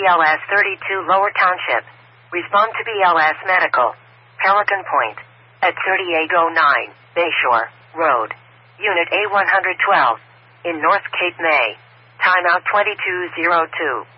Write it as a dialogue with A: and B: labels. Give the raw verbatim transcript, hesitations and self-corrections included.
A: L S thirty-two Lower Township. Respond to B L S Medical. Pelican Point. At thirty-eight oh nine, Bayshore Road. Unit A one twelve. In North Cape May. Timeout twenty-two oh two.